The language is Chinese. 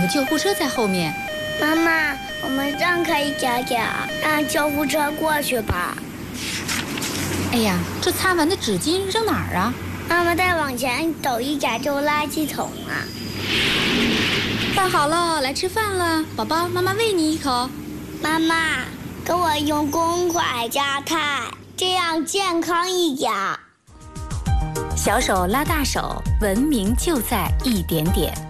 个救护车在后面。 妈妈，我们让开一点点，让救护车过去吧。 哎呀，这擦完的纸巾扔哪儿啊？ 妈妈再往前走一点就垃圾桶了。 饭好了，来吃饭了，宝宝，妈妈喂你一口。 妈妈，给我用公筷夹菜，这样健康一点。 小手拉大手，文明就在一点点。